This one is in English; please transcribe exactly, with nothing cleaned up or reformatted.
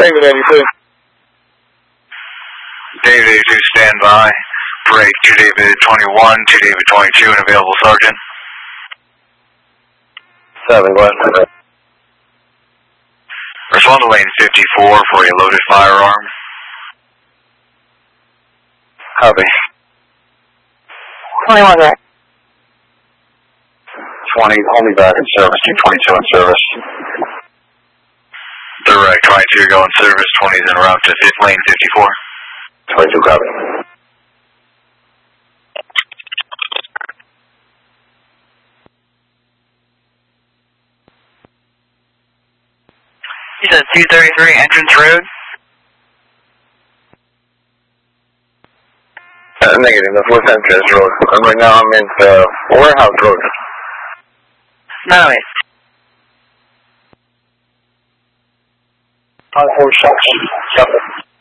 David eighty-two. David eighty-two, stand by. Break two David twenty-one, two David twenty-two, and available Sergeant. seven, go ahead. Respond to lane fifty-four for a loaded firearm. Copy. twenty-one, right? twenty, only back in service, two twenty-two in service. Direct, twenty-two, go in service, twenty is en route to fifth lane fifty-four. twenty-two, copy. You said two thirty-three Entrance Road? Uh, negative, that's West Entrance Road. And right now I'm in uh, Warehouse Road. No, wait. Five, four shots. Copy.